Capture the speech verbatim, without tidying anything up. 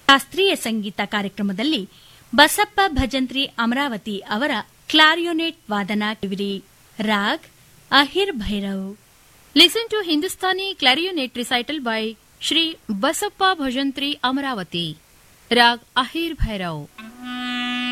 ಶಾಸ್ತ್ರೀಯ ಸಂಗೀತ ಕಾರ್ಯಕ್ರಮದಲ್ಲಿ ಬಸಪ್ಪ ಭಜಂತ್ರಿ ಅಮರಾವತಿ ಅವರ ಕ್ಲಾರಿಯೋನೆಟ್ ವಾದನ ಕಿವಿರಿ. Raag Ahir Bhairav. Listen to Hindustani clarinet recital by Shri Basappa Bhajantri Amaravati. Raag Ahir Bhairav.